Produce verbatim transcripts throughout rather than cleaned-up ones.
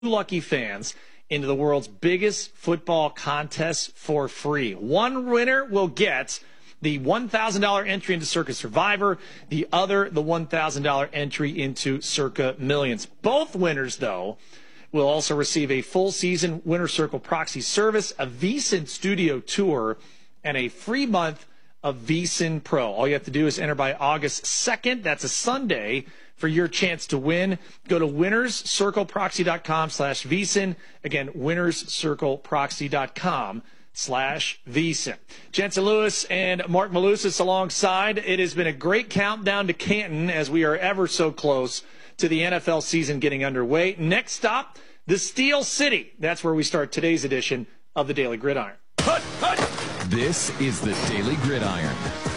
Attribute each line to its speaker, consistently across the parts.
Speaker 1: lucky fans into the world's biggest football contest for free. One winner will get the one thousand dollars entry into Circa Survivor, the other the one thousand dollars entry into Circa Millions. Both winners, though, will also receive a full season Winner's Circle proxy service, a VSiN studio tour, and a free month of VSiN Pro. All you have to do is enter by August second. That's a Sunday for your chance to win. Go to winnerscircleproxy.com slash VSiN. Again, winnerscircleproxy.com slash VSiN. Jensen Lewis and Mark Malusis alongside. It has been a great countdown to Canton as we are ever so close to the N F L season getting underway. Next stop, the Steel City. That's where we start today's edition of the Daily Gridiron.
Speaker 2: Hut, hut. This is the Daily Gridiron.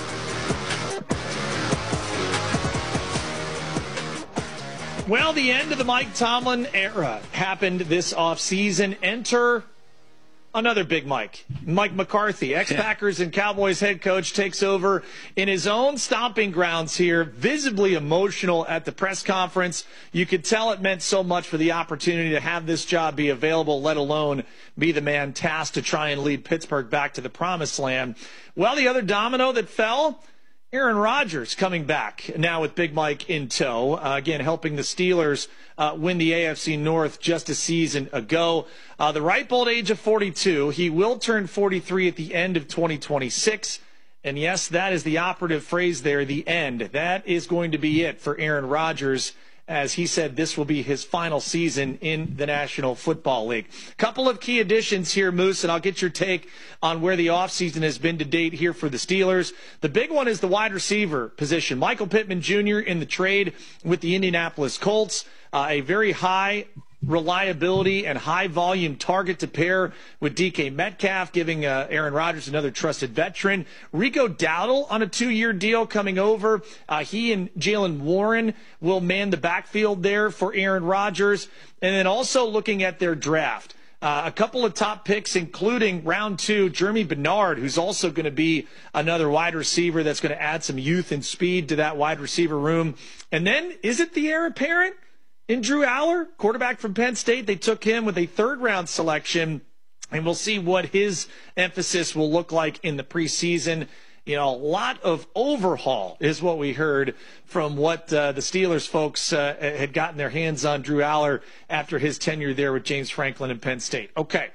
Speaker 1: Well, the end of the Mike Tomlin era happened this offseason. Enter another big Mike, Mike McCarthy, ex-Packers and Cowboys head coach, takes over in his own stomping grounds here, visibly emotional at the press conference. You could tell it meant so much for the opportunity to have this job be available, let alone be the man tasked to try and lead Pittsburgh back to the promised land. Well, the other domino that fell, Aaron Rodgers coming back now with Big Mike in tow, uh, again helping the Steelers uh, win the A F C North just a season ago. Uh, the ripe old age of forty-two. He will turn forty-three at the end of twenty twenty-six. And yes, that is the operative phrase there, the end. That is going to be it for Aaron Rodgers. As he said, this will be his final season in the National Football League. Couple of key additions here, Moose, and I'll get your take on where the offseason has been to date here for the Steelers. The big one is the wide receiver position. Michael Pittman Junior in the trade with the Indianapolis Colts, uh, a very high reliability and high volume target to pair with D K Metcalf, giving uh, Aaron Rodgers another trusted veteran. Rico Dowdle on a two-year deal coming over. Uh, he and Jaylen Warren will man the backfield there for Aaron Rodgers. And then also looking at their draft. Uh, a couple of top picks, including round two, Jeremy Bernard, who's also going to be another wide receiver that's going to add some youth and speed to that wide receiver room. And then, is it the heir apparent in Drew Aller, quarterback from Penn State? They took him with a third-round selection, and we'll see what his emphasis will look like in the preseason. You know, a lot of overhaul is what we heard from what uh, the Steelers folks uh, had gotten their hands on Drew Aller after his tenure there with James Franklin and Penn State. Okay.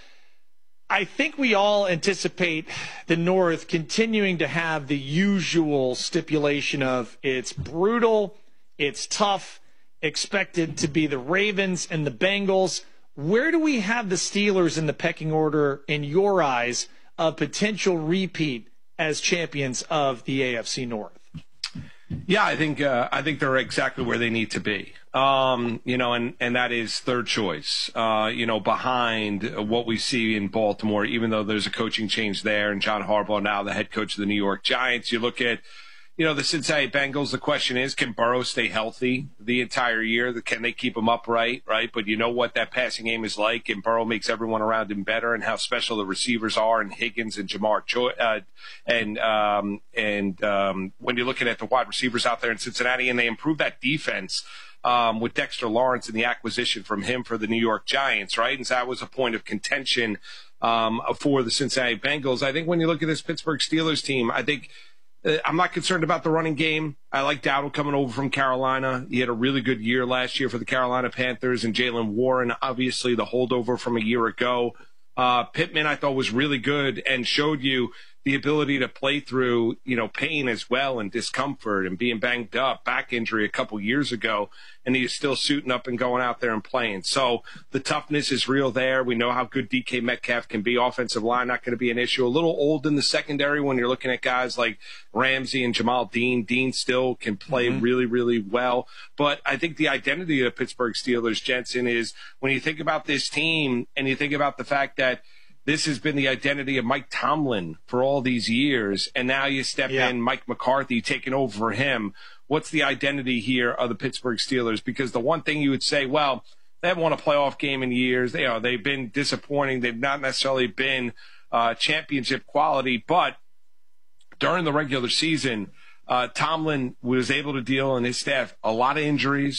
Speaker 1: I think we all anticipate the North continuing to have the usual stipulation of it's brutal, it's tough, expected to be the Ravens and the Bengals. Where do we have the Steelers in the pecking order, in your eyes, of potential repeat as champions of the A F C North?
Speaker 3: Yeah, I think uh, I think they're exactly where they need to be. Um, you know, and, and that is third choice, uh, you know, behind what we see in Baltimore, even though there's a coaching change there and John Harbaugh now the head coach of the New York Giants. You look at, you know, the Cincinnati Bengals, the question is, can Burrow stay healthy the entire year? Can they keep him upright, right? But you know what that passing game is like, and Burrow makes everyone around him better, and how special the receivers are, and Higgins and Jamar Choi, uh, and um, and um, when you're looking at the wide receivers out there in Cincinnati, and they improve that defense um, with Dexter Lawrence and the acquisition from him for the New York Giants, right? And so that was a point of contention um, for the Cincinnati Bengals. I think when you look at this Pittsburgh Steelers team, I think – I'm not concerned about the running game. I like Dowdle coming over from Carolina. He had a really good year last year for the Carolina Panthers, and Jaylen Warren, obviously the holdover from a year ago. Uh, Pittman, I thought, was really good and showed you the ability to play through, you know, pain as well and discomfort and being banged up, back injury a couple years ago, and he's still suiting up and going out there and playing. So the toughness is real there. We know how good D K Metcalf can be. Offensive line not going to be an issue. A little old in the secondary when you're looking at guys like Ramsey and Jamal Dean. Dean still can play mm-hmm. really, really well. But I think the identity of the Pittsburgh Steelers, Jensen, is when you think about this team and you think about the fact that this has been the identity of Mike Tomlin for all these years, and now you step yeah. in, Mike McCarthy taking over for him. What's the identity here of the Pittsburgh Steelers? Because the one thing you would say, well, they haven't won a playoff game in years. They are, they've been disappointing. They've not necessarily been uh, championship quality, but during the regular season, uh, Tomlin was able to deal, and his staff, a lot of injuries.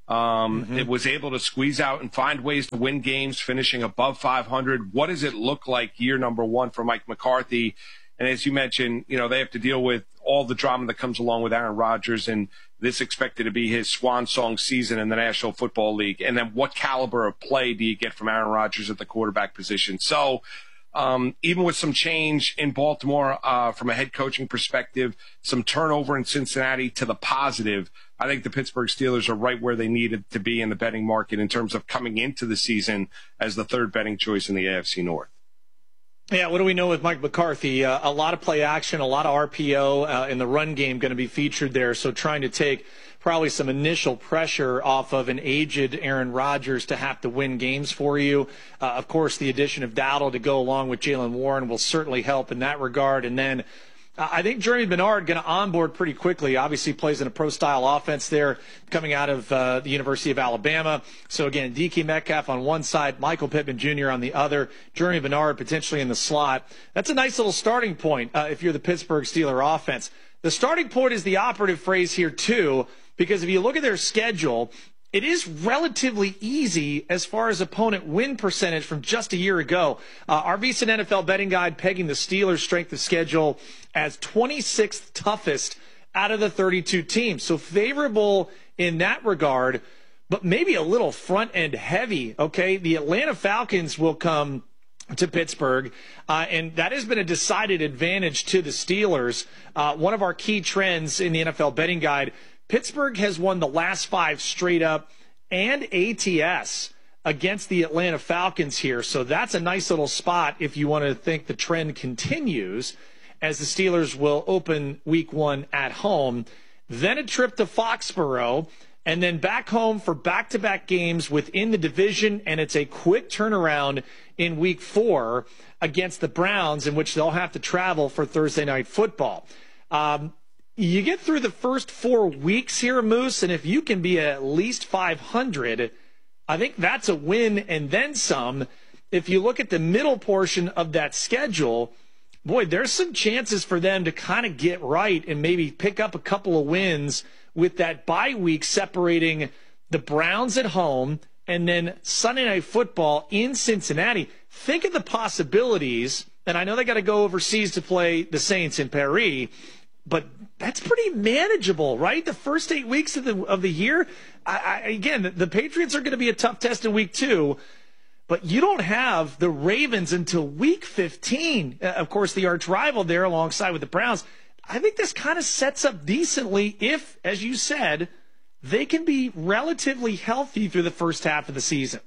Speaker 3: Um,
Speaker 1: Mm-hmm.
Speaker 3: It was able to squeeze out and find ways to win games, finishing above five hundred. What does it look like year number one for Mike McCarthy? And as you mentioned, you know, they have to deal with all the drama that comes along with Aaron Rodgers, and this expected to be his swan song season in the National Football League. And then what caliber of play do you get from Aaron Rodgers at the quarterback position? So um, even with some change in Baltimore uh, from a head coaching perspective, some turnover in Cincinnati to the positive, I think the Pittsburgh Steelers are right where they needed to be in the betting market in terms of coming into the season as the third betting choice in the A F C North.
Speaker 1: Yeah, what do we know with Mike McCarthy? Uh, a lot of play action, a lot of R P O uh, in the run game going to be featured there. So trying to take probably some initial pressure off of an aged Aaron Rodgers to have to win games for you. Uh, of course, the addition of Dowdle to go along with Jaylen Warren will certainly help in that regard. And then I think Jeremy Bernard going to onboard pretty quickly. Obviously plays in a pro-style offense there coming out of uh, the University of Alabama. So, again, D K Metcalf on one side, Michael Pittman Junior on the other, Jeremy Bernard potentially in the slot. That's a nice little starting point uh, if you're the Pittsburgh Steelers offense. The starting point is the operative phrase here, too, because if you look at their schedule, it is relatively easy as far as opponent win percentage from just a year ago. Uh, our VSiN N F L betting guide pegging the Steelers' strength of schedule as twenty-sixth toughest out of the thirty-two teams. So favorable in that regard, but maybe a little front-end heavy, okay? The Atlanta Falcons will come to Pittsburgh, uh, and that has been a decided advantage to the Steelers. Uh, one of our key trends in the N F L betting guide, Pittsburgh has won the last five straight up and A T S against the Atlanta Falcons here. So that's a nice little spot if you want to think the trend continues, as the Steelers will open week one at home, then a trip to Foxborough, and then back home for back-to-back games within the division, and it's a quick turnaround in week four against the Browns, in which they'll have to travel for Thursday Night Football. Um, You get through the first four weeks here, Moose, and if you can be at least five hundred, I think that's a win and then some. If you look at the middle portion of that schedule, boy, there's some chances for them to kind of get right and maybe pick up a couple of wins with that bye week separating the Browns at home and then Sunday Night Football in Cincinnati. Think of the possibilities, and I know they got to go overseas to play the Saints in Paris, but that's pretty manageable, right? The first eight weeks of the of the year. I, I, again, the, the Patriots are going to be a tough test in week two, but you don't have the Ravens until week fifteen. Uh, of course, the arch rival there alongside with the Browns. I think this kind of sets up decently if, as you said, they can be relatively healthy through the first half of the season.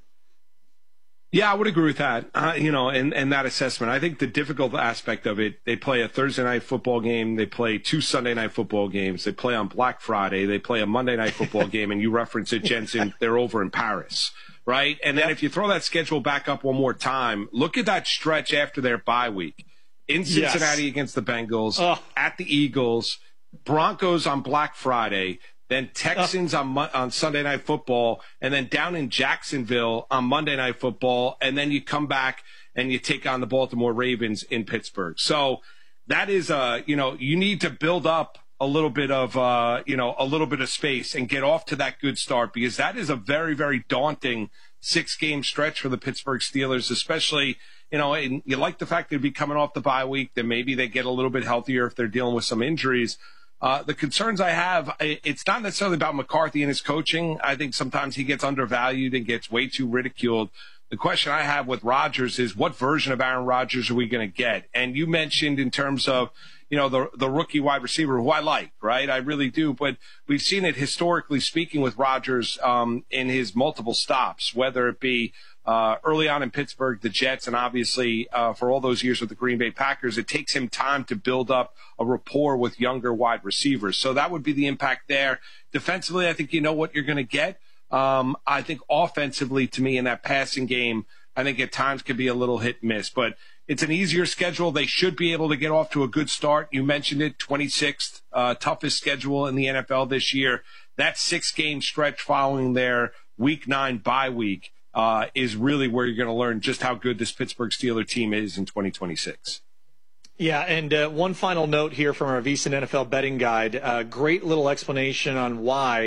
Speaker 3: Yeah, I would agree with that, uh, you know, and, and that assessment. I think the difficult aspect of it, they play a Thursday night football game. They play two Sunday night football games. They play on Black Friday. They play a Monday night football game, and you reference it, Jensen, they're over in Paris, right? And then if you throw that schedule back up one more time, look at that stretch after their bye week. In Cincinnati yes. against the Bengals, oh. at the Eagles, Broncos on Black Friday, then Texans on on Sunday Night Football, and then down in Jacksonville on Monday Night Football, and then you come back and you take on the Baltimore Ravens in Pittsburgh. So that is, uh, you know, you need to build up a little bit of, uh, you know, a little bit of space and get off to that good start, because that is a very, very daunting six-game stretch for the Pittsburgh Steelers, especially, you know, and you like the fact they'd be coming off the bye week, that maybe they get a little bit healthier if they're dealing with some injuries. Uh, the concerns I have, it's not necessarily about McCarthy and his coaching. I think sometimes he gets undervalued and gets way too ridiculed. The question I have with Rodgers is, what version of Aaron Rodgers are we going to get? And you mentioned in terms of, you know, the the rookie wide receiver, who I like, right? I really do. But we've seen it historically speaking with Rodgers um, in his multiple stops, whether it be Uh, early on in Pittsburgh, the Jets, and obviously uh, for all those years with the Green Bay Packers. It takes him time to build up a rapport with younger wide receivers. So that would be the impact there. Defensively, I think you know what you're going to get. Um, I think offensively, to me, in that passing game, I think at times could be a little hit and miss. But it's an easier schedule. They should be able to get off to a good start. You mentioned it, twenty-sixth, uh, toughest schedule in the N F L this year. That six-game stretch following their week nine bye week Uh, is really where you're going to learn just how good this Pittsburgh Steelers team is in twenty twenty-six.
Speaker 1: Yeah, and uh, one final note here from our VSiN N F L betting guide. Uh, great little explanation on why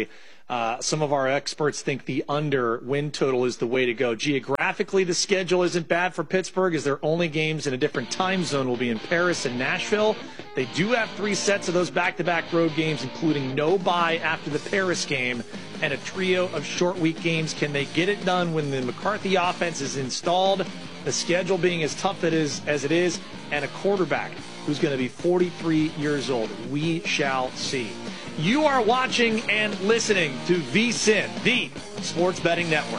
Speaker 1: Uh, some of our experts think the under win total is the way to go. Geographically, the schedule isn't bad for Pittsburgh, as their only games in a different time zone will be in Paris and Nashville. They do have three sets of those back-to-back road games, including no bye after the Paris game and a trio of short week games. Can they get it done when the McCarthy offense is installed, the schedule being as tough it is, as it is, and a quarterback who's going to be forty-three years old? We shall see. You are watching and listening to VSiN, the Sports Betting Network.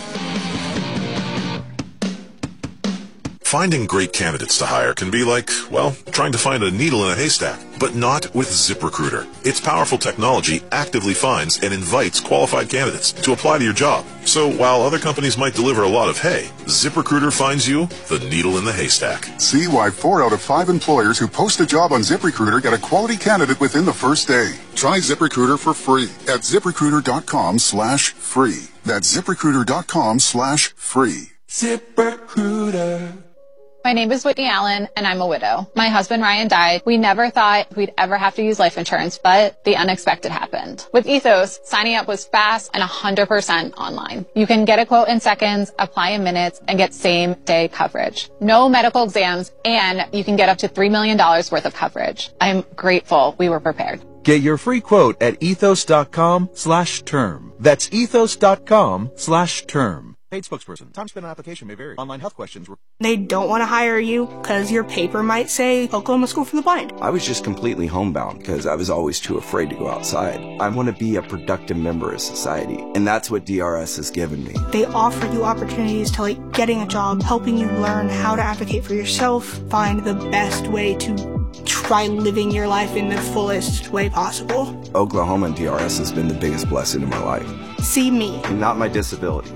Speaker 4: Finding great candidates to hire can be like, well, trying to find a needle in a haystack, but not with ZipRecruiter. Its powerful technology actively finds and invites qualified candidates to apply to your job. So while other companies might deliver a lot of hay, ZipRecruiter finds you the needle in the haystack.
Speaker 5: See why four out of five employers who post a job on ZipRecruiter get a quality candidate within the first day. Try ZipRecruiter for free at ZipRecruiter.com slash free. That's ZipRecruiter.com slash free.
Speaker 6: ZipRecruiter.
Speaker 7: My name is Whitney Allen, and I'm a widow. My husband, Ryan, died. We never thought we'd ever have to use life insurance, but the unexpected happened. With Ethos, signing up was fast and one hundred percent online. You can get a quote in seconds, apply in minutes, and get same-day coverage. No medical exams, and you can get up to three million dollars worth of coverage. I'm grateful we were prepared.
Speaker 6: Get your free quote at ethos.com slash term. That's ethos.com slash term. Paid spokesperson. Time spent on application may vary. Online health questions.
Speaker 8: They don't want to hire you because your paper might say Oklahoma School for the Blind.
Speaker 9: I was just completely homebound because I was always too afraid to go outside. I want to be a productive member of society, and that's what D R S has given me.
Speaker 8: They offer you opportunities to like getting a job, helping you learn how to advocate for yourself, find the best way to try living your life in the fullest way possible.
Speaker 9: Oklahoma and D R S has been the biggest blessing in my life.
Speaker 8: See me.
Speaker 9: Not my disability.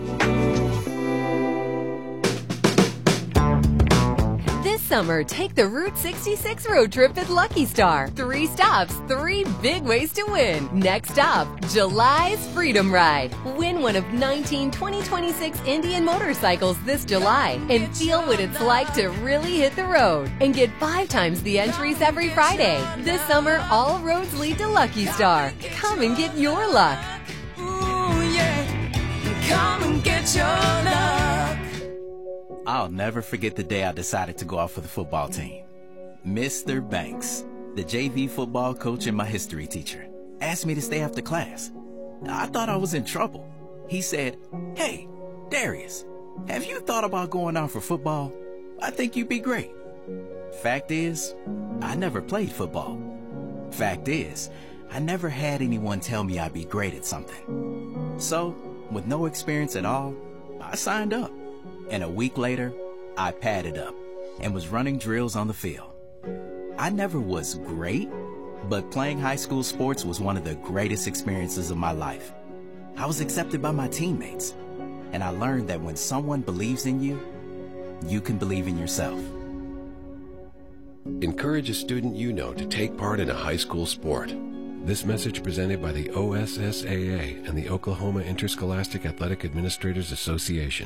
Speaker 10: This summer, take the Route sixty-six road trip at Lucky Star. Three stops, three big ways to win. Next stop, July's Freedom Ride. Win one of nineteen twenty twenty-six Indian motorcycles this July and feel what it's like to really hit the road. And get five times the entries every Friday. This summer, all roads lead to Lucky Star. Come and get your luck.
Speaker 11: Ooh, yeah. Come and get your luck.
Speaker 12: I'll never forget the day I decided to go out for the football team. Mister Banks, the J V football coach and my history teacher, asked me to stay after class. I thought I was in trouble. He said, "Hey, Darius, have you thought about going out for football? I think you'd be great." Fact is, I never played football. Fact is, I never had anyone tell me I'd be great at something. So, with no experience at all, I signed up. And a week later, I padded up and was running drills on the field. I never was great, but playing high school sports was one of the greatest experiences of my life. I was accepted by my teammates, and I learned that when someone believes in you, you can believe in yourself.
Speaker 13: Encourage a student you know to take part in a high school sport. This message presented by the O S S A A and the Oklahoma Interscholastic Athletic Administrators Association.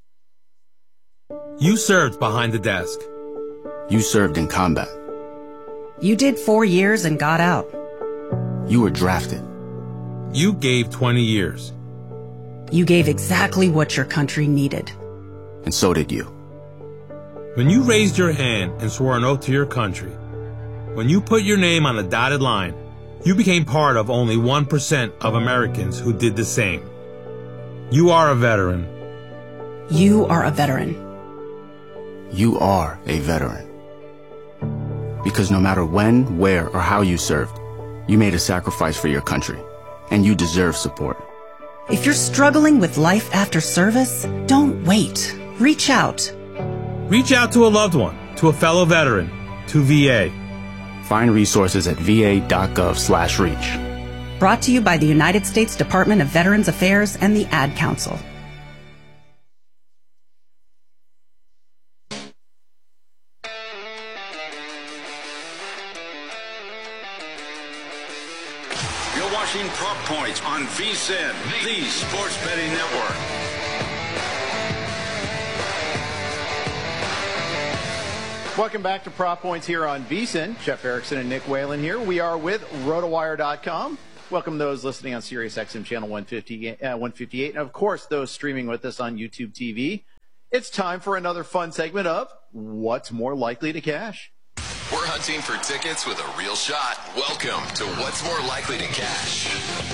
Speaker 14: You served behind the desk.
Speaker 15: You served in combat.
Speaker 16: You did four years and got out.
Speaker 15: You were drafted.
Speaker 14: You gave twenty years.
Speaker 16: You gave exactly what your country needed.
Speaker 15: And so did you.
Speaker 14: When you raised your hand and swore an oath to your country, when you put your name on a dotted line, you became part of only one percent of Americans who did the same. You are a veteran.
Speaker 16: You are a veteran.
Speaker 15: You are a veteran. Because no matter when, where, or how you served, you made a sacrifice for your country, and you deserve support.
Speaker 16: If you're struggling with life after service, don't wait. Reach out.
Speaker 14: Reach out to a loved one, to a fellow veteran, to V A.
Speaker 15: Find resources at va.gov slash reach.
Speaker 16: Brought to you by the United States Department of Veterans Affairs and the Ad Council.
Speaker 17: Prop Points on VSiN, the Sports Betting Network.
Speaker 18: Welcome back to Prop Points here on VSiN. Jeff Erickson and Nick Whalen here. We are with RotoWire dot com. Welcome those listening on Sirius X M channel one fifty, uh, one fifty-eight, and of course those streaming with us on YouTube T V. It's time for another fun segment of What's More Likely to Cash.
Speaker 2: We're hunting for tickets with a real shot. Welcome to What's More Likely to Cash.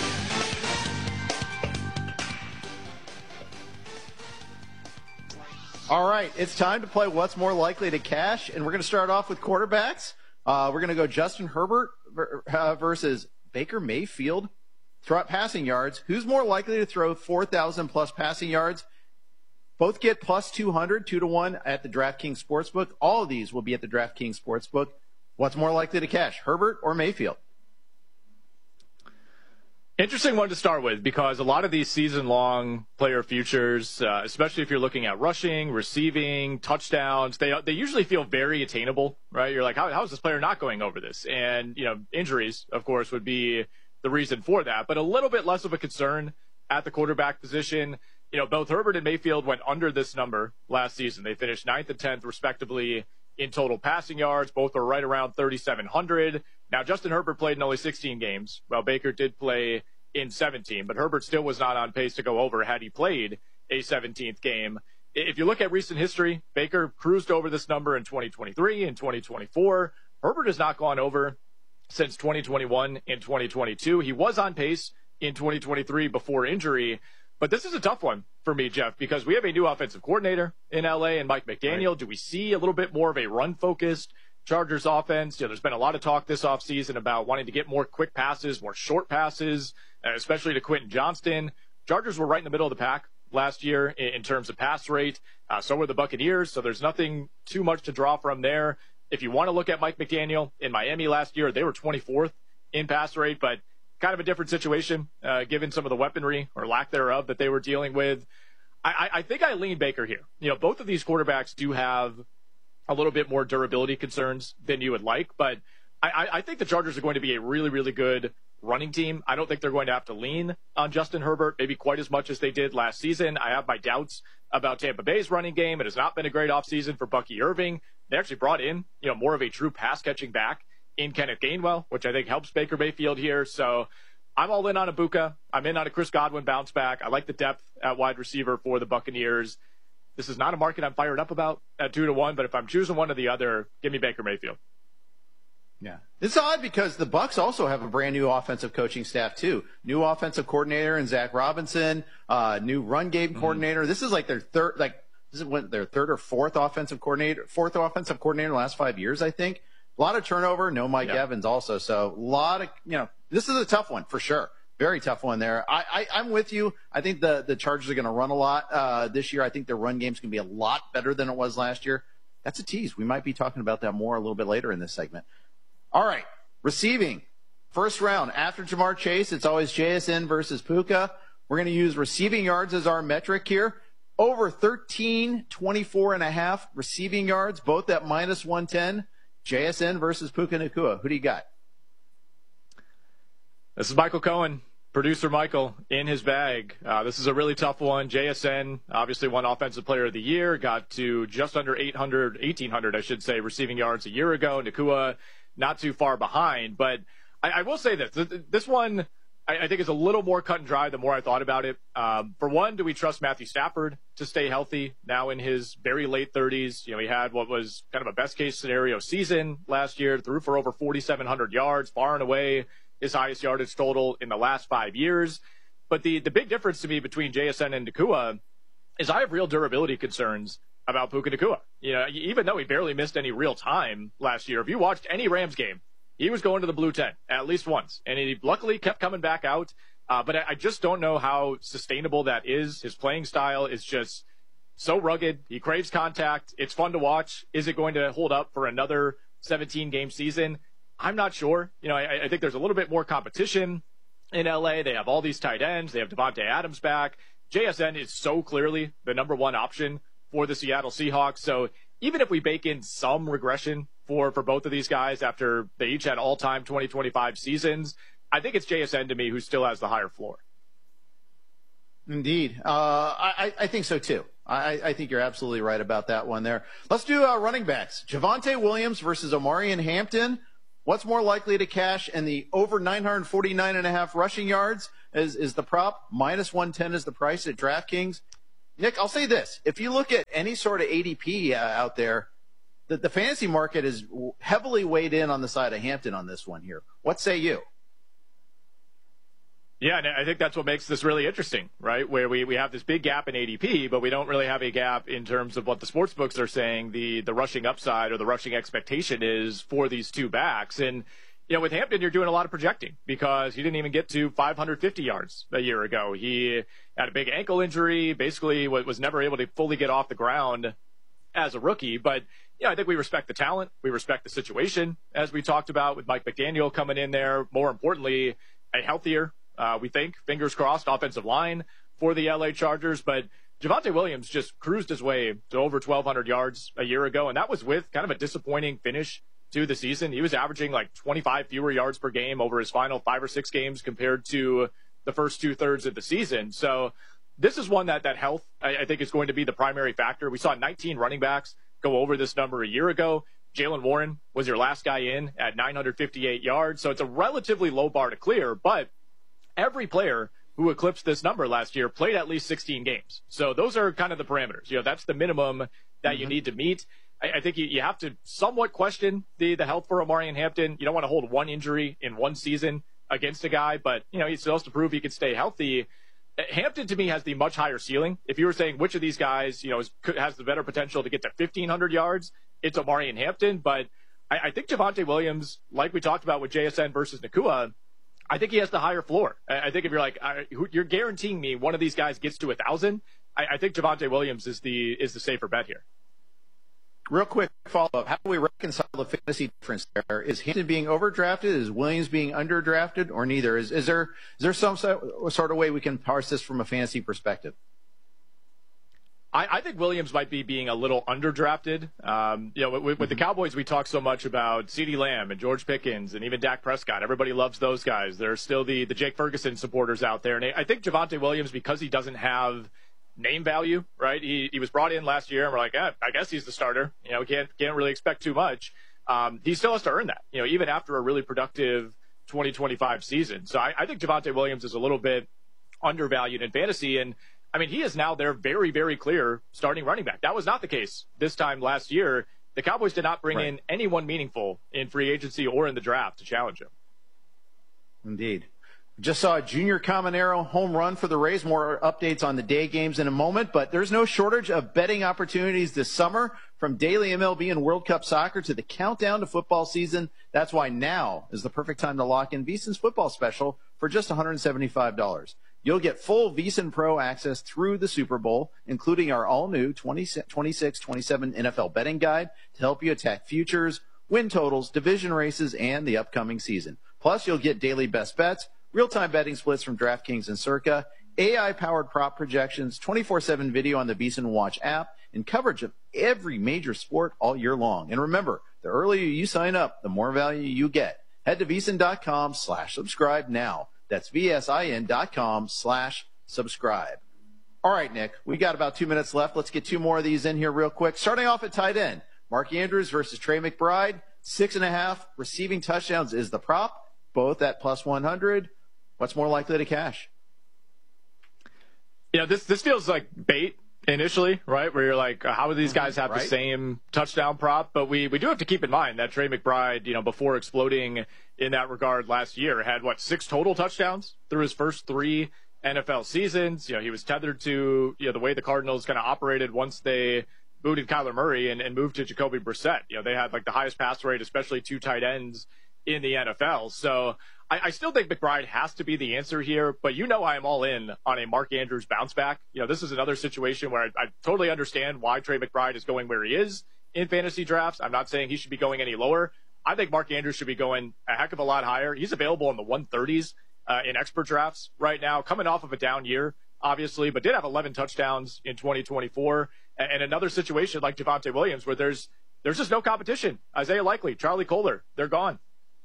Speaker 18: All right, it's time to play What's More Likely to Cash, and we're going to start off with quarterbacks. Uh, we're going to go Justin Herbert uh, versus Baker Mayfield. Throw out passing yards. Who's more likely to throw four thousand plus passing yards? Both get plus two hundred, two to one at the DraftKings Sportsbook. All of these will be at the DraftKings Sportsbook. What's more likely to cash, Herbert or Mayfield?
Speaker 19: Interesting one to start with because a lot of these season-long player futures, uh, especially if you're looking at rushing, receiving, touchdowns, they they usually feel very attainable, right? You're like, how, how is this player not going over this? And, you know, injuries, of course, would be the reason for that, but a little bit less of a concern at the quarterback position. You know, both Herbert and Mayfield went under this number last season. They finished ninth and tenth, respectively, in total passing yards. Both are right around thirty-seven hundred. Now, Justin Herbert played in only sixteen games, while Baker did play in seventeen, but Herbert still was not on pace to go over had he played a seventeenth game. If you look at recent history, Baker cruised over this number in twenty twenty-three and twenty twenty-four. Herbert has not gone over since twenty twenty-one and twenty twenty-two. He was on pace in twenty twenty-three before injury. But this is a tough one for me, Jeff, because we have a new offensive coordinator in L A and Mike McDaniel. Right. Do we see a little bit more of a run-focused Chargers offense? You know, there's been a lot of talk this offseason about wanting to get more quick passes, more short passes, especially to Quentin Johnston. Chargers were right in the middle of the pack last year in, in terms of pass rate. Uh, so were the Buccaneers, so there's nothing too much to draw from there. If you want to look at Mike McDaniel, in Miami last year, they were twenty-fourth in pass rate, but kind of a different situation, uh, given some of the weaponry or lack thereof that they were dealing with. I, I think I lean Baker here. You know, both of these quarterbacks do have a little bit more durability concerns than you would like, but I, I think the Chargers are going to be a really, really good running team. I don't think they're going to have to lean on Justin Herbert maybe quite as much as they did last season. I have my doubts about Tampa Bay's running game. It has not been a great offseason for Bucky Irving. They actually brought in, you know, more of a true pass-catching back in Kenneth Gainwell, which I think helps Baker Mayfield here. So I'm all in on Ibuka. I'm in on a Chris Godwin bounce back. I like the depth at wide receiver for the Buccaneers. This is not a market I'm fired up about at two to one, but if I'm choosing one or the other, give me Baker Mayfield.
Speaker 18: Yeah. It's odd because the Bucs also have a brand new offensive coaching staff too. New offensive coordinator in Zach Robinson, uh, new run game mm-hmm. coordinator. This is like their third, like this is what their third or fourth offensive coordinator, fourth offensive coordinator in the last five years, I think. A lot of turnover. No Mike yeah. Evans also. So a lot of, you know, this is a tough one for sure. Very tough one there. I, I, I'm with you. I think the, the Chargers are going to run a lot uh, this year. I think their run game's going to be a lot better than it was last year. That's a tease. We might be talking about that more a little bit later in this segment. All right, receiving. First round, after Jamar Chase, it's always J S N versus Puka. We're going to use receiving yards as our metric here. Over thirteen, twenty-four and a half receiving yards, both at minus one ten. J S N versus Puka Nacua. Who do you got?
Speaker 19: This is Michael Cohen, producer Michael, in his bag. Uh, this is a really tough one. J S N, obviously won Offensive Player of the Year, got to just under eight hundred, eighteen hundred, I should say, receiving yards a year ago. Nacua, not too far behind. But I, I will say this. This one, I, I think, is a little more cut and dry the more I thought about it. Um, for one, do we trust Matthew Stafford to stay healthy now in his very late thirties? You know, he had what was kind of a best-case scenario season last year, threw for over forty-seven hundred yards, far and away his highest yardage total in the last five years. But the, the big difference to me between J S N and Nacua is I have real durability concerns about Puka Nacua. You know, even though he barely missed any real time last year, if you watched any Rams game, he was going to the blue ten at least once. And he luckily kept coming back out. Uh, but I, I just don't know how sustainable that is. His playing style is just so rugged. He craves contact. It's fun to watch. Is it going to hold up for another seventeen-game season? I'm not sure. You know, I, I think there's a little bit more competition in L A. They have all these tight ends. They have Devontae Adams back. J S N is so clearly the number one option for the Seattle Seahawks. So even if we bake in some regression for, for both of these guys after they each had all-time twenty twenty-five seasons, I think it's J S N to me who still has the higher floor.
Speaker 18: Indeed. Uh, I, I think so too. I, I think you're absolutely right about that one there. Let's do uh, running backs. Javonte Williams versus Omarion Hampton. What's more likely to cash? And the over nine forty-nine and a half rushing yards is, is the prop. Minus one ten is the price at DraftKings. Nick, I'll say this. If you look at any sort of A D P uh, out there, the, the fantasy market is heavily weighed in on the side of Hampton on this one here. What say you?
Speaker 19: Yeah, and I think that's what makes this really interesting, right? Where we, we have this big gap in A D P, but we don't really have a gap in terms of what the sports books are saying the, the rushing upside or the rushing expectation is for these two backs. And, you know, with Hampton, you're doing a lot of projecting because he didn't even get to five hundred fifty yards a year ago. He had a big ankle injury, basically was never able to fully get off the ground as a rookie. But, yeah, I think we respect the talent. We respect the situation, as we talked about with Mike McDaniel coming in there. More importantly, a healthier Uh, we think, fingers crossed, offensive line for the L A Chargers. But Javonte Williams just cruised his way to over twelve hundred yards a year ago, and that was with kind of a disappointing finish to the season. He was averaging like twenty-five fewer yards per game over his final five or six games compared to the first two-thirds of the season. So this is one that, that health, I, I think, is going to be the primary factor. We saw nineteen running backs go over this number a year ago. Jaylen Warren was your last guy in at nine hundred fifty-eight yards, so it's a relatively low bar to clear, but every player who eclipsed this number last year played at least sixteen games. So those are kind of the parameters. You know, that's the minimum that mm-hmm. you need to meet. I, I think you, you have to somewhat question the, the health for Omarion Hampton. You don't want to hold one injury in one season against a guy, but, you know, he still has to prove he can stay healthy. Hampton, to me, has the much higher ceiling. If you were saying which of these guys, you know, is, has the better potential to get to fifteen hundred yards, it's Omarion Hampton. But I, I think Javonte Williams, like we talked about with J S N versus Nacua, I think he has the higher floor. I think if you're like, you're guaranteeing me one of these guys gets to a thousand, I, I think Javonte Williams is the is the safer bet here.
Speaker 18: Real quick follow-up. How do we reconcile the fantasy difference there? Is Hampton being overdrafted? Is Williams being underdrafted? Or neither? Is, is there is there some sort of way we can parse this from a fantasy perspective?
Speaker 19: I, I think Williams might be being a little underdrafted. Um, you know, with, with mm-hmm. the Cowboys, we talk so much about CeeDee Lamb and George Pickens and even Dak Prescott. Everybody loves those guys. There's still the, the Jake Ferguson supporters out there. And I think Javonte Williams, because he doesn't have name value, right? He he was brought in last year, and we're like, eh, I guess he's the starter. You know, we can't, can't really expect too much. Um, he still has to earn that, you know, even after a really productive twenty twenty-five season. So I, I think Javonte Williams is a little bit undervalued in fantasy. And I mean, he is now their very, very clear starting running back. That was not the case this time last year. The Cowboys did not bring right. in anyone meaningful in free agency or in the draft to challenge him.
Speaker 18: Indeed. Just saw a Junior Caminero home run for the Rays. More updates on the day games in a moment, but there's no shortage of betting opportunities this summer. From daily M L B and World Cup soccer to the countdown to football season. That's why now is the perfect time to lock in VSiN's football special for just one hundred seventy-five dollars. You'll get full VSiN Pro access through the Super Bowl, including our all-new twenty-six twenty-seven N F L betting guide to help you attack futures, win totals, division races, and the upcoming season. Plus, you'll get daily best bets, real-time betting splits from DraftKings and Circa, A I-powered prop projections, twenty-four seven video on the VSiN Watch app, and coverage of every major sport all year long. And remember, the earlier you sign up, the more value you get. Head to VSiN.com slash subscribe now. That's V-S-I-N.com slash subscribe. All right, Nick, we got about two minutes left. Let's get two more of these in here real quick. Starting off at tight end, Mark Andrews versus Trey McBride. Six and a half receiving touchdowns is the prop, both at plus one hundred. What's more likely to cash?
Speaker 19: You know, this, this feels like bait initially, right? Where you're like, how do these guys have right. the same touchdown prop? But we, we do have to keep in mind that Trey McBride, you know, before exploding in that regard last year, had what, six total touchdowns through his first three N F L seasons. You know, he was tethered to, you know, the way the Cardinals kind of operated once they booted Kyler Murray and, and moved to Jacoby Brissett. You know, they had like the highest pass rate, especially two tight ends in the N F L. So I, I still think McBride has to be the answer here, but you know I am all in on a Mark Andrews bounce back. You know, this is another situation where I, I totally understand why Trey McBride is going where he is in fantasy drafts. I'm not saying he should be going any lower. I think Mark Andrews should be going a heck of a lot higher. He's available in the one thirties uh, in expert drafts right now, coming off of a down year, obviously, but did have eleven touchdowns in twenty twenty-four. And, and another situation like Javonte Williams where there's there's just no competition. Isaiah Likely, Charlie Kohler, they're gone.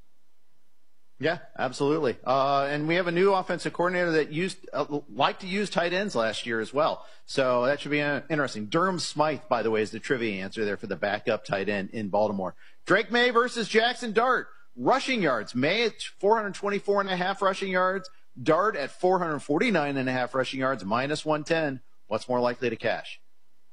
Speaker 18: Yeah, absolutely. Uh, and we have a new offensive coordinator that used uh, liked to use tight ends last year as well. So that should be uh, interesting. Durham Smythe, by the way, is the trivia answer there for the backup tight end in Baltimore. Drake May versus Jackson Dart. Rushing yards, May at four twenty-four and a half rushing yards. Dart at four forty-nine and a half rushing yards, minus one ten. What's more likely to cash?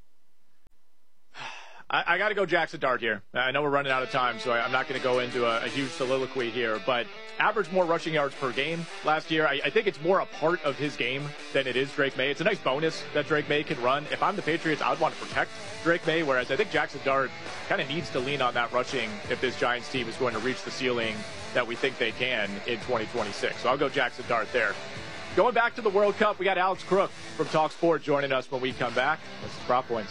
Speaker 19: I, I got to go Jackson Dart here. I know we're running out of time, so I, I'm not going to go into a, a huge soliloquy here, but averaged more rushing yards per game last year. I, I think it's more a part of his game than it is Drake May. It's a nice bonus that Drake May can run. If I'm the Patriots, I would want to protect Drake May, whereas I think Jackson Dart kind of needs to lean on that rushing if this Giants team is going to reach the ceiling that we think they can in twenty twenty-six. So I'll go Jackson Dart there. Going back to the World Cup, we got Alex Crook from Talk Sport joining us when we come back. This is Prop Points.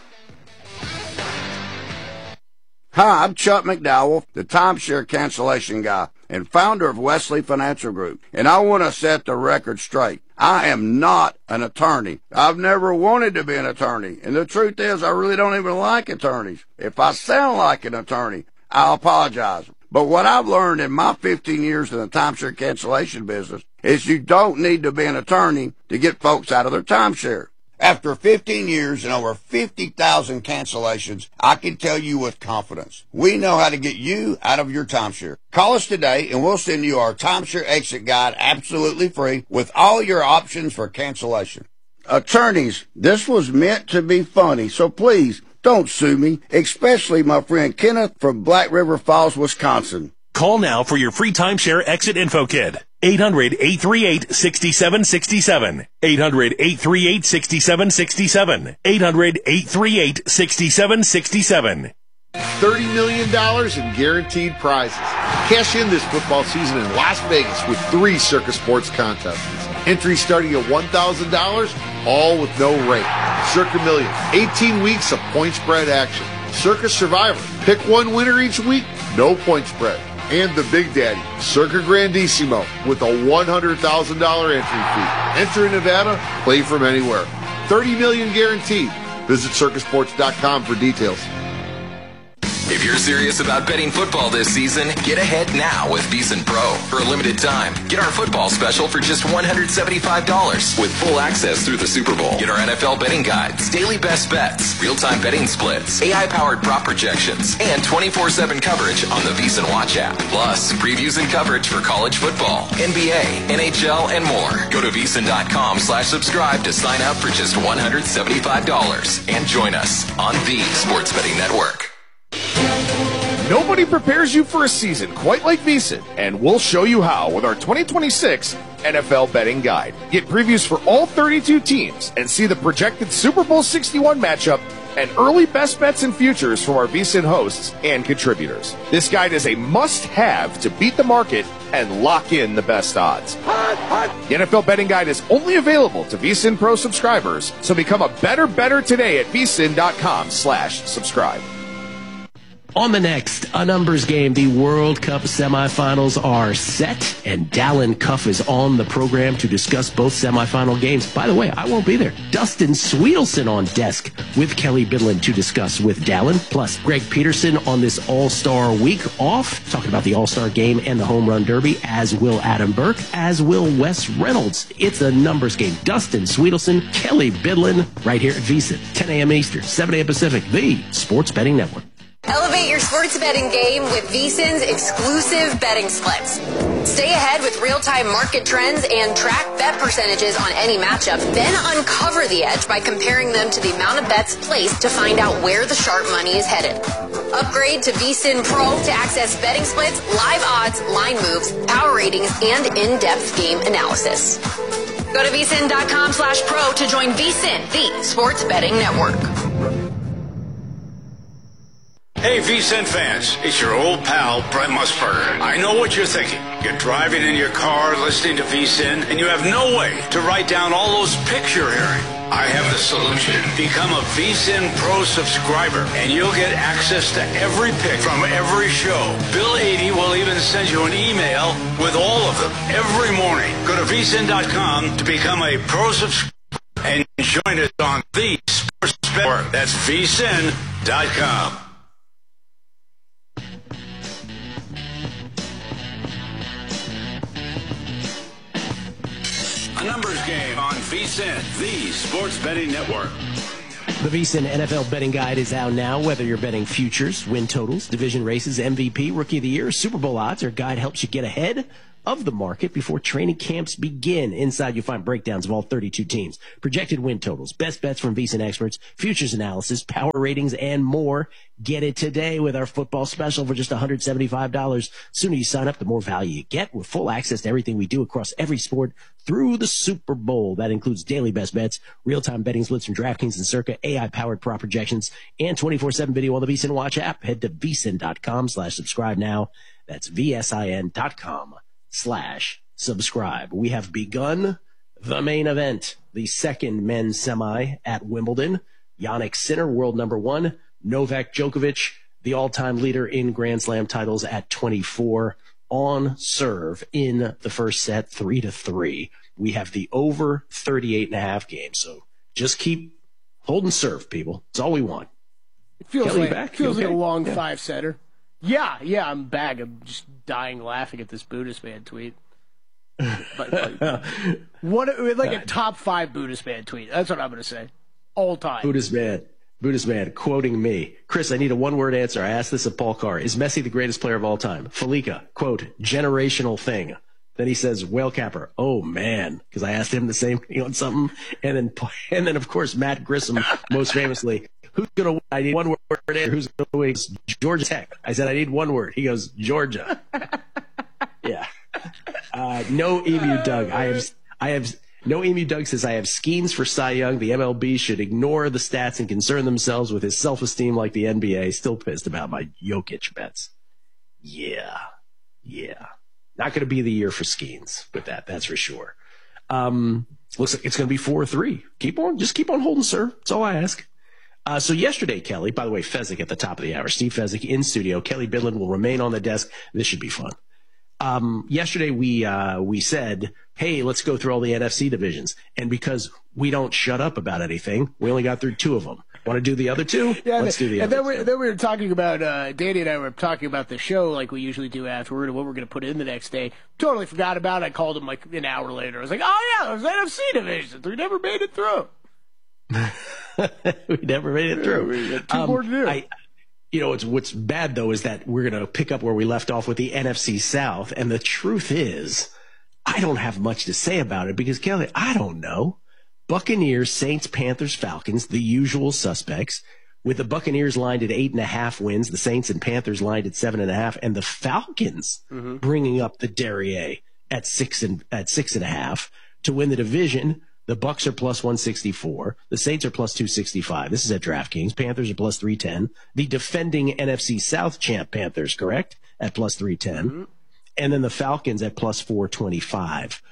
Speaker 20: Hi, I'm Chuck McDowell, the timeshare cancellation guy and founder of Wesley Financial Group, and I want to set the record straight. I am not an attorney. I've never wanted to be an attorney, and the truth is I really don't even like attorneys. If I sound like an attorney, I'll apologize. But what I've learned in my fifteen years in the timeshare cancellation business is you don't need to be an attorney to get folks out of their timeshare. After fifteen years and over fifty thousand cancellations, I can tell you with confidence, we know how to get you out of your timeshare. Call us today and we'll send you our timeshare exit guide absolutely free with all your options for cancellation. Attorneys, this was meant to be funny, so please don't sue me, especially my friend Kenneth from Black River Falls, Wisconsin.
Speaker 21: Call now for your free timeshare exit info kit. eight hundred, eight three eight, six seven six seven. eight hundred, eight three eight, six seven six seven. eight hundred, eight three eight, six seven six seven.
Speaker 22: thirty million dollars in guaranteed prizes. Cash in this football season in Las Vegas with three Circus Sports contests. Entry starting at one thousand dollars, all with no rate. Circa Million, eighteen weeks of point spread action. Circus Survivor, pick one winner each week, no point spread. And the Big Daddy, Circa Grandissimo, with a one hundred thousand dollars entry fee. Enter in Nevada, play from anywhere. thirty million dollars guaranteed. Visit circus sports dot com for details.
Speaker 2: If you're serious about betting football this season, get ahead now with VEASAN Pro. For a limited time, get our football special for just one hundred seventy-five dollars with full access through the Super Bowl. Get our N F L betting guides, daily best bets, real-time betting splits, A I-powered prop projections, and twenty-four seven coverage on the VEASAN Watch app. Plus, previews and coverage for college football, N B A, N H L, and more. Go to VEASAN.com slash subscribe to sign up for just one hundred seventy-five dollars and join us on the Sports Betting Network.
Speaker 23: Nobody prepares you for a season quite like VEASAN, and we'll show you how with our twenty twenty-six N F L Betting Guide. Get previews for all thirty-two teams and see the projected Super Bowl sixty-one matchup and early best bets and futures from our VEASAN hosts and contributors. This guide is a must-have to beat the market and lock in the best odds. The N F L Betting Guide is only available to VEASAN Pro subscribers, so become a better better today at VEASAN.com slash subscribe.
Speaker 24: On the next A Numbers Game, the World Cup semifinals are set, and Dallin Cuff is on the program to discuss both semifinal games. By the way, I won't be there. Dustin Sweetelson on desk with Kelly Bidlin to discuss with Dallin, plus Greg Peterson on this All-Star week off, talking about the All-Star game and the Home Run Derby, as will Adam Burke, as will Wes Reynolds. It's A Numbers Game. Dustin Sweetelson, Kelly Bidlin, right here at VEASAN, ten a.m. Eastern, seven a.m. Pacific, the Sports Betting Network.
Speaker 10: Elevate your sports betting game with VEASAN's exclusive betting splits. Stay ahead with real-time market trends and track bet percentages on any matchup. Then uncover the edge by comparing them to the amount of bets placed to find out where the sharp money is headed. Upgrade to VEASAN Pro to access betting splits, live odds, line moves, power ratings, and in-depth game analysis. Go to VEASAN.com slash pro to join VEASAN, the Sports Betting Network.
Speaker 17: Hey, VEASAN fans, it's your old pal, Brent Musburger. I know what you're thinking. You're driving in your car, listening to VEASAN, and you have no way to write down all those pics you're hearing. I have the solution. Become a VEASAN Pro subscriber, and you'll get access to every pic from every show. Bill eighty will even send you an email with all of them every morning. Go to VEASAN dot com to become a Pro subscriber and join us on the Sports Network. That's VEASAN dot com. A Numbers Game on VEASAN, the Sports Betting Network.
Speaker 24: The VSiN N F L Betting Guide is out now. Whether you're betting futures, win totals, division races, M V P, Rookie of the Year, Super Bowl odds, our guide helps you get ahead of the market before training camps begin. Inside, you'll find breakdowns of all thirty-two teams, projected win totals, best bets from VSiN experts, futures analysis, power ratings, and more. Get it today with our football special for just one hundred seventy-five dollars. The sooner you sign up, the more value you get with full access to everything we do across every sport through the Super Bowl. That includes daily best bets, real-time betting splits from DraftKings and Circa, A I-powered prop projections, and twenty-four seven video on the VSiN Watch app. Head to vsin.com slash subscribe now. That's V S I N dot com slash subscribe. We have begun the main event, the second men's semi at Wimbledon. Jannik Sinner, world number one. Novak Djokovic, the all-time leader in Grand Slam titles at twenty-four, on serve in the first set, three to three. We have the over thirty-eight and a half game. So just keep holding serve, people. It's all we want.
Speaker 1: It feels
Speaker 24: Kelly,
Speaker 1: like
Speaker 24: back?
Speaker 1: feels
Speaker 24: okay?
Speaker 1: like a long
Speaker 24: yeah.
Speaker 1: five setter. Yeah, yeah, I'm back. I'm just dying laughing at this Buddhist man tweet. But like, what like a top five Buddhist man tweet. That's what I'm gonna say. All time.
Speaker 24: Buddhist man. Buddhist man quoting me. Chris, I need a one-word answer. I asked this of Paul Carr. Is Messi the greatest player of all time? Felica, quote, generational thing. Then he says, whale capper. Oh, man. Because I asked him the same thing on something. And then, and then of course, Matt Grissom, most famously, who's going to win? I need one word answer. Who's going to win? Georgia Tech. I said, I need one word. He goes, Georgia. Yeah. Uh, no Emu Doug. I have, I have, No Emu Doug says, I have schemes for Cy Young. The M L B should ignore the stats and concern themselves with his self-esteem like the N B A. Still pissed about my Jokic bets. Yeah. Yeah. Not going to be the year for Skeens with that, that's for sure. Um, looks like it's going to be four three. Keep on, just keep on holding, sir. That's all I ask. Uh, so yesterday, Kelly, by the way, Fezzik at the top of the hour, Steve Fezzik in studio. Kelly Bidlin will remain on the desk. This should be fun. Um, yesterday we, uh, we said, hey, let's go through all the N F C divisions. And because we don't shut up about anything, we only got through two of them. Want to do the other two?
Speaker 1: Yeah,
Speaker 24: let's do the
Speaker 1: and
Speaker 24: other
Speaker 1: then we,
Speaker 24: two.
Speaker 1: then we were talking about, uh, Danny and I were talking about the show like we usually do afterward and what we're going to put in the next day. Totally forgot about it. I called him like an hour later. I was like, oh yeah, those N F C divisions. We never made it through.
Speaker 24: we never made it through.
Speaker 1: We got two
Speaker 24: um,
Speaker 1: more to do.
Speaker 24: I, You know, it's, what's bad, though, is that we're going to pick up where we left off with the N F C South. And the truth is, I don't have much to say about it because, Kelly, I don't know. Buccaneers, Saints, Panthers, Falcons, the usual suspects. With the Buccaneers lined at eight and a half wins, the Saints and Panthers lined at seven and a half, and the Falcons
Speaker 1: mm-hmm.
Speaker 24: bringing up the derriere at six and at six and a half to win the division. The Bucks are plus one sixty-four. The Saints are plus two sixty-five. This is at DraftKings. Panthers are plus three ten. The defending N F C South champ Panthers, correct, at plus three ten. Mm-hmm. And then the Falcons at plus four twenty-five.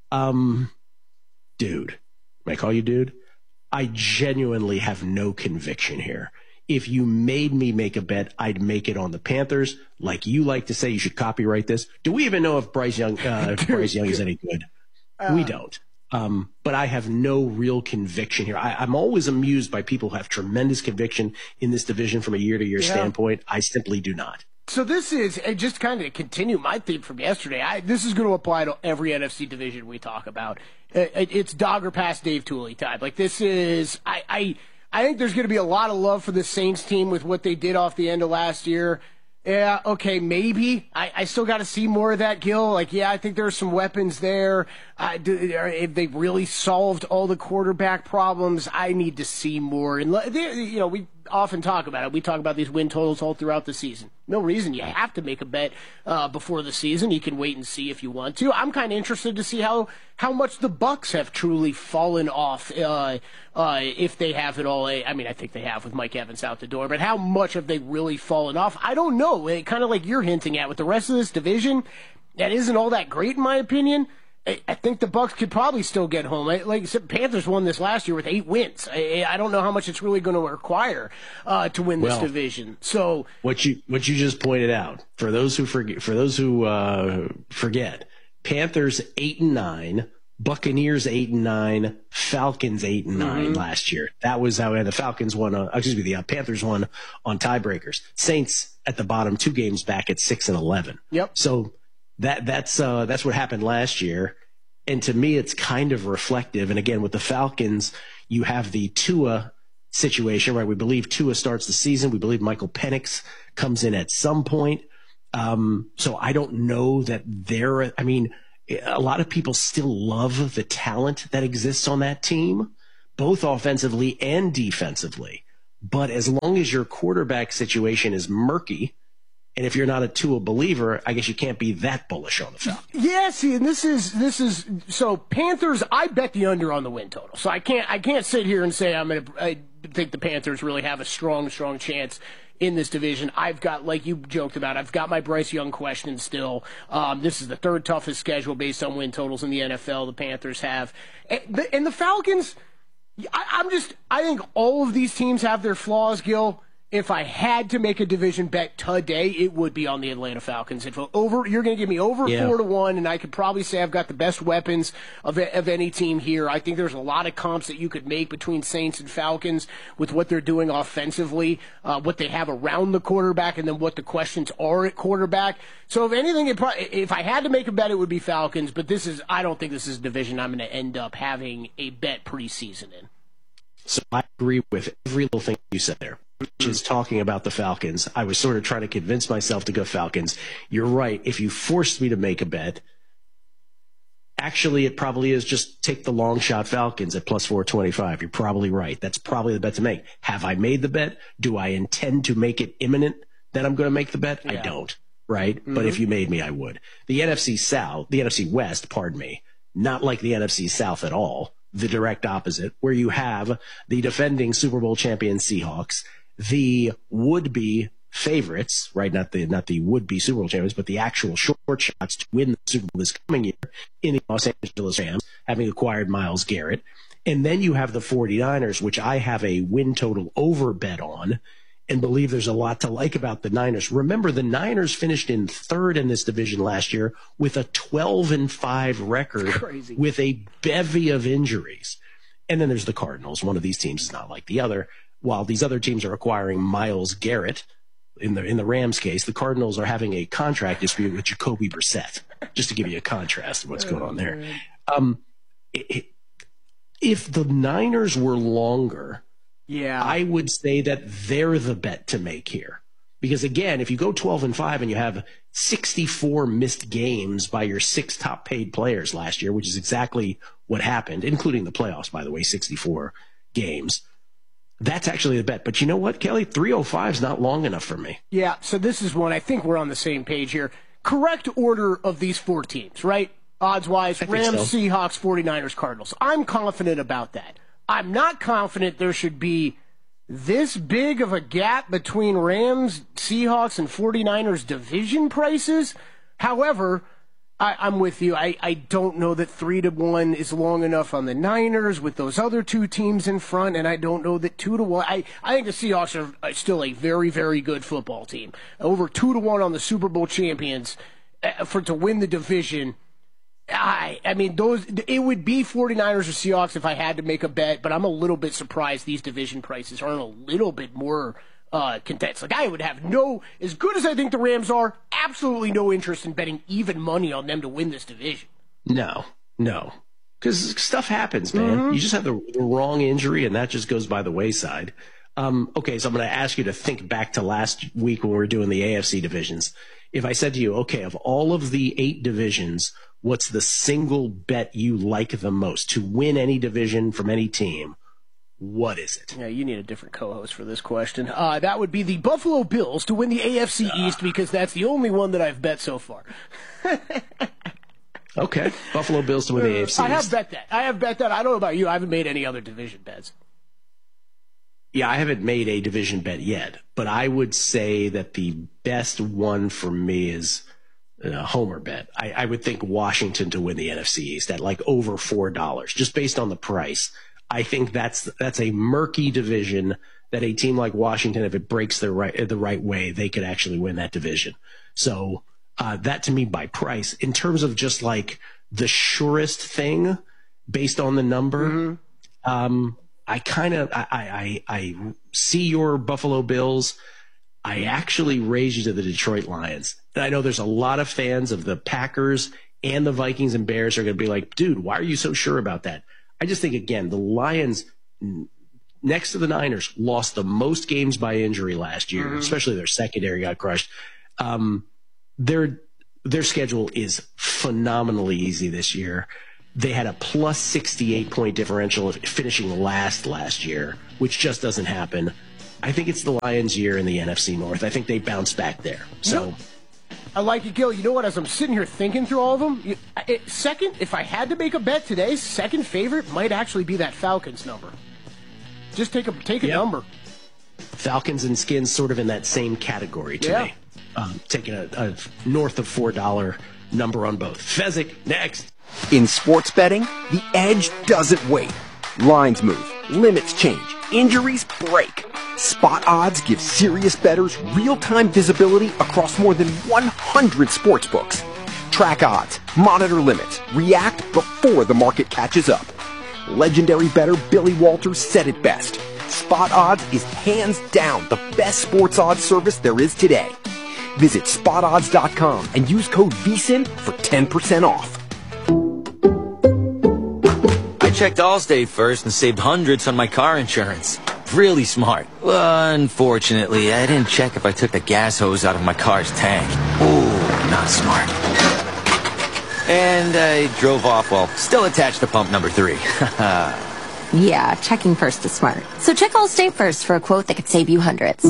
Speaker 24: Um, dude, may I call you dude? I genuinely have no conviction here. If you made me make a bet, I'd make it on the Panthers. Like you like to say, you should copyright this. Do we even know if Bryce Young, uh, if Bryce Young is any good? Uh, we don't. Um, but I have no real conviction here. I, I'm always amused by people who have tremendous conviction in this division from a year-to-year
Speaker 1: yeah.
Speaker 24: standpoint. I simply do not.
Speaker 1: So this is, and just kind of continue my theme from yesterday, I, this is going to apply to every N F C division we talk about. It, it, it's dog or pass Dave Tooley time. Like this is, I, I, I think there's going to be a lot of love for the Saints team with what they did off the end of last year. Yeah, okay, maybe. I, I still got to see more of that, Gil. Like, yeah, I think there are some weapons there. Uh, do, if they really solved all the quarterback problems, I need to see more. And, you know, we often talk about it. We talk about these win totals all throughout the season. No reason you have to make a bet uh, before the season. You can wait and see if you want to. I'm kind of interested to see how, how much the Bucks have truly fallen off, uh, uh, if they have it all. I mean, I think they have with Mike Evans out the door, but how much have they really fallen off? I don't know. It, kind of like you're hinting at with the rest of this division, that isn't all that great in my opinion. I, I think the Bucks could probably still get home. I, like I said, Panthers won this last year with eight wins. I, I don't know how much it's really going to require uh, to win this
Speaker 24: well,
Speaker 1: division. So
Speaker 24: what you what you just pointed out for those who forget, for those who uh, forget, Panthers eight and nine, Buccaneers eight and nine, Falcons eight and nine mm-hmm. last year. That was how the Falcons won. Uh, excuse me, the uh, Panthers won on tiebreakers. Saints at the bottom, two games back at six and eleven.
Speaker 1: Yep.
Speaker 24: So. That that's uh, that's what happened last year, and to me, it's kind of reflective. And again, with the Falcons, you have the Tua situation, right? We believe Tua starts the season. We believe Michael Penix comes in at some point. Um, so I don't know that there, I mean, a lot of people still love the talent that exists on that team, both offensively and defensively. But as long as your quarterback situation is murky, and if you're not a Tua believer, I guess you can't be that bullish on the Falcons.
Speaker 1: Yeah, see, and this is this is so Panthers. I bet the under on the win total, so I can't I can't sit here and say I'm gonna. I think the Panthers really have a strong strong chance in this division. I've got, like you joked about, I've got my Bryce Young question still. Um, this is the third toughest schedule based on win totals in the N F L. The Panthers have, and the, and the Falcons. I, I'm just I think all of these teams have their flaws, Gil. If I had to make a division bet today, it would be on the Atlanta Falcons. If over, you're going to give me over yeah. four to one, and I could probably say I've got the best weapons of of any team here. I think there's a lot of comps that you could make between Saints and Falcons with what they're doing offensively, uh, what they have around the quarterback, and then what the questions are at quarterback. So if anything, it probably, if I had to make a bet, it would be Falcons. But this is, I don't think this is a division I'm going to end up having a bet preseason in.
Speaker 24: So I agree with every little thing you said there. Which is talking about the Falcons. I was sort of trying to convince myself to go Falcons. You're right. If you forced me to make a bet, actually it probably is just take the long shot Falcons at plus four twenty-five. You're probably right. That's probably the bet to make. Have I made the bet? Do I intend to make it imminent that I'm going to make the bet? Yeah. I don't, right? Mm-hmm. But if you made me, I would. The N F C South, the N F C West, pardon me, not like the N F C South at all. The direct opposite, where you have the defending Super Bowl champion Seahawks, the would-be favorites, right? Not the not the would-be Super Bowl champions, but the actual short shots to win the Super Bowl this coming year in the Los Angeles Rams, having acquired Myles Garrett. And then you have the 49ers, which I have a win total over bet on and believe there's a lot to like about the Niners. Remember, the Niners finished in third in this division last year with a twelve and five record with a bevy of injuries. And then there's the Cardinals. One of these teams is not like the other. While these other teams are acquiring Myles Garrett, in the in the Rams case, the Cardinals are having a contract dispute with Jacoby Brissett, just to give you a contrast of what's going on there. Um, it, if the Niners were longer,
Speaker 1: yeah,
Speaker 24: I would say that they're the bet to make here. Because, again, if you go twelve and five and you have sixty-four missed games by your six top paid players last year, which is exactly what happened, including the playoffs, by the way, sixty-four games. That's actually the bet. But you know what, Kelly? three oh five is not long enough for me.
Speaker 1: Yeah, so this is one. I think we're on the same page here. Correct order of these four teams, right? Odds-wise, Rams, so. Seahawks, 49ers, Cardinals. I'm confident about that. I'm not confident there should be this big of a gap between Rams, Seahawks, and 49ers division prices. However, I, I'm with you. I, I don't know that three to one is long enough on the Niners with those other two teams in front, and I don't know that two to one. I, I think the Seahawks are still a very, very good football team. Over two to one on the Super Bowl champions uh, for to win the division. I, I mean, those it would be 49ers or Seahawks if I had to make a bet, but I'm a little bit surprised these division prices aren't a little bit more uh, condensed. Like, I would have no, as good as I think the Rams are, absolutely no interest in betting even money on them to win this division.
Speaker 24: No, no. Because stuff happens, man. Mm-hmm. You just have the, the wrong injury, and that just goes by the wayside. Um, okay, so I'm going to ask you to think back to last week when we were doing the A F C divisions. If I said to you, okay, of all of the eight divisions, what's the single bet you like the most to win any division from any team? What is it?
Speaker 1: Yeah, you need a different co-host for this question. Uh, that would be the Buffalo Bills to win the A F C uh. East, because that's the only one that I've bet so far.
Speaker 24: Okay, Buffalo Bills to win the A F C East.
Speaker 1: I have bet that. I have bet that. I don't know about you. I haven't made any other division bets.
Speaker 24: Yeah, I haven't made a division bet yet, but I would say that the best one for me is a homer bet. I, I would think Washington to win the N F C East at like over four dollars, just based on the price. I think that's that's a murky division that a team like Washington, if it breaks the right the right way, they could actually win that division. So uh, that to me by price, in terms of just like the surest thing based on the number, mm-hmm. um, I kind of I, I I see your Buffalo Bills. I actually raise you to the Detroit Lions. And I know there's a lot of fans of the Packers and the Vikings and Bears are going to be like, dude, why are you so sure about that? I just think, again, the Lions next to the Niners, lost the most games by injury last year, mm-hmm. especially their secondary got crushed. Um, their their schedule is phenomenally easy this year. They had a plus sixty-eight point differential finishing last last year, which just doesn't happen. I think it's the Lions' year in the N F C North. I think they bounce back there. So.
Speaker 1: Yep. I like it, Gil. You know what? As I'm sitting here thinking through all of them, you, it, second, if I had to make a bet today, second favorite might actually be that Falcons number. Just take a take a yep. number.
Speaker 24: Falcons and Skins sort of in that same category to
Speaker 1: yeah.
Speaker 24: me. Um, taking a, a north of four dollar number on both. Fezzik, next.
Speaker 3: In sports betting, the edge doesn't wait. Lines move, limits change, injuries break. Spot Odds gives serious bettors real-time visibility across more than one hundred sportsbooks. Track odds, monitor limits, react before the market catches up. Legendary bettor Billy Walters said it best. Spot Odds is hands down the best sports odds service there is today. Visit spot odds dot com and use code V S I N for ten percent off.
Speaker 4: I checked Allstate first and saved hundreds on my car insurance. Really smart. Well, unfortunately, I didn't check if I took the gas hose out of my car's tank. Ooh, not smart. And I drove off while still attached to pump number three.
Speaker 5: Yeah, checking first is smart. So check Allstate first for a quote that could save you hundreds.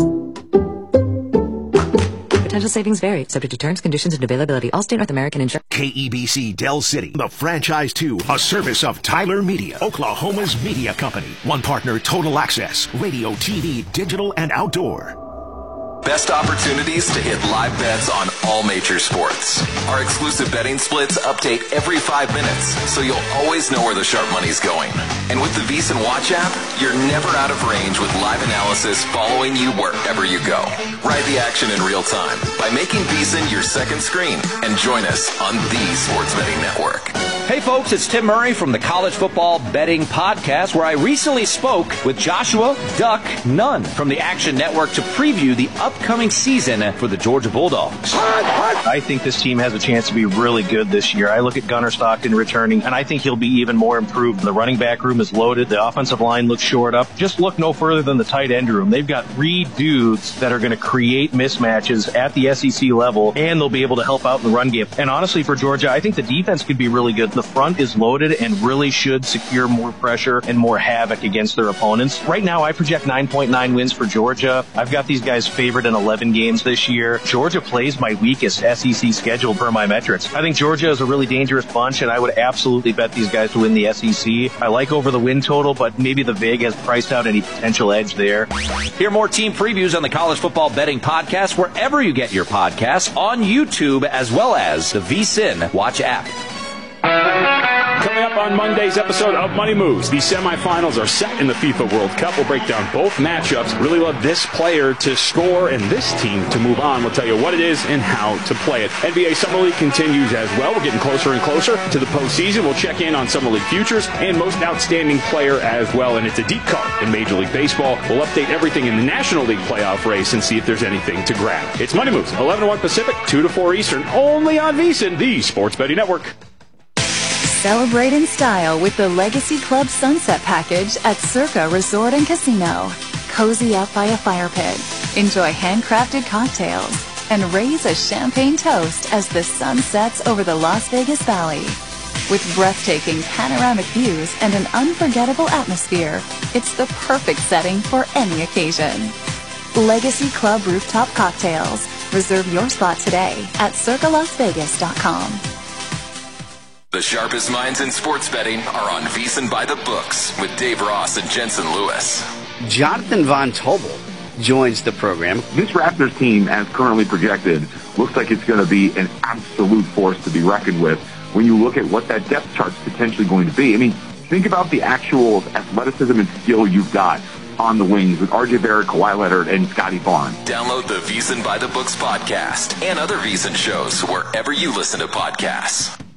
Speaker 7: Potential savings vary, subject to terms, conditions, and availability. Allstate North American Insurance.
Speaker 25: K E B C Del City, the franchise two, a service of Tyler Media, Oklahoma's media company. One partner, Total Access, radio, T V, digital, and outdoor.
Speaker 2: Best opportunities to hit live bets on all major sports. Our exclusive betting splits update every five minutes, so you'll always know where the sharp money's going. And with the VSiN Watch app, you're never out of range with live analysis following you wherever you go. Ride the action in real time by making VSiN your second screen and join us on the Sports Betting Network.
Speaker 26: Hey folks, it's Tim Murray from the College Football Betting Podcast, where I recently spoke with Joshua Duck Nunn from the Action Network to preview the upcoming season for the Georgia Bulldogs.
Speaker 27: I think this team has a chance to be really good this year. I look at Gunnar Stockton returning, and I think he'll be even more improved. The running back room is loaded. The offensive line looks shored up. Just look no further than the tight end room. They've got three dudes that are going to create mismatches at the S E C level, and they'll be able to help out in the run game. And honestly, for Georgia, I think the defense could be really good. The front is loaded and really should secure more pressure and more havoc against their opponents. Right now, I project nine point nine wins for Georgia. I've got these guys favored in eleven games this year. Georgia plays my weakest S E C schedule per my metrics. I think Georgia is a really dangerous bunch, and I would absolutely bet these guys to win the S E C. I like over the win total, but maybe the vig has priced out any potential edge there.
Speaker 26: Hear more team previews on the College Football Betting Podcast wherever you get your podcasts, on YouTube, as well as the VSiN Watch app.
Speaker 28: Coming up on Monday's episode of Money Moves, the semifinals are set in the FIFA World Cup. We'll break down both matchups. Really love this player to score and this team to move on. We'll tell you what it is and how to play it. N B A Summer League continues as well. We're getting closer and closer to the postseason. We'll check in on Summer League futures and most outstanding player as well. And it's a deep card in Major League Baseball. We'll update everything in the National League playoff race and see if there's anything to grab. It's Money Moves, eleven to one Pacific, two to four Eastern, only on VSiN, the Sports Betting Network.
Speaker 29: Celebrate in style with the Legacy Club Sunset Package at Circa Resort and Casino. Cozy up by a fire pit, enjoy handcrafted cocktails, and raise a champagne toast as the sun sets over the Las Vegas Valley. With breathtaking panoramic views and an unforgettable atmosphere, it's the perfect setting for any occasion. Legacy Club Rooftop Cocktails. Reserve your spot today at circa las vegas dot com.
Speaker 2: The sharpest minds in sports betting are on VSiN by the Books with Dave Ross and Jensen Lewis.
Speaker 30: Jonathan Von Tobel joins the program.
Speaker 31: This Raptors team, as currently projected, looks like it's going to be an absolute force to be reckoned with when you look at what that depth chart's potentially going to be. I mean, think about the actual athleticism and skill you've got on the wings with R J Barrett, Kawhi Leonard, and Scotty Barnes.
Speaker 2: Download the VSiN by the Books podcast and other VSiN shows wherever you listen to podcasts.